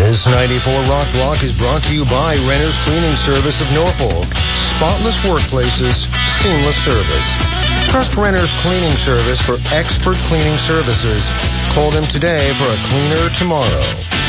This 94 Rock Block is brought to you by Renner's Cleaning Service of Norfolk. Spotless workplaces, seamless service. Trust Renner's Cleaning Service for expert cleaning services. Call them today for a cleaner tomorrow.